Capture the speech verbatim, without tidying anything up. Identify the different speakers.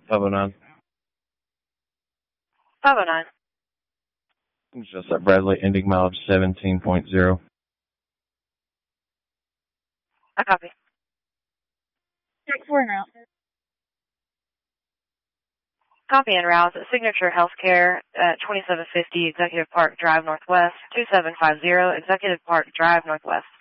Speaker 1: five oh nine.
Speaker 2: five oh nine.
Speaker 1: It's just at Bradley, ending mileage seventeen point zero.
Speaker 2: I copy.
Speaker 3: Check four en route.
Speaker 2: Copy en route. Signature Healthcare at twenty-seven fifty Executive Park Drive Northwest, two seven five zero Executive Park Drive Northwest.